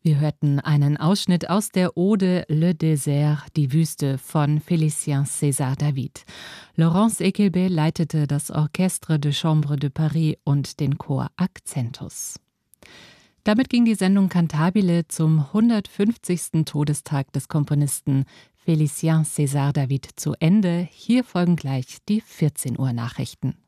Wir hörten einen Ausschnitt aus der Ode Le Désert, die Wüste von Félicien César David. Laurence Equilbé leitete das Orchestre de Chambre de Paris und den Chor Accentus. Damit ging die Sendung Cantabile zum 150. Todestag des Komponisten Félicien César David zu Ende. Hier folgen gleich die 14 Uhr Nachrichten.